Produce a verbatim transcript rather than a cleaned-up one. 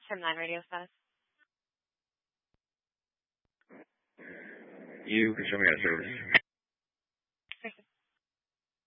from Nine Radio says. You can show me out of service.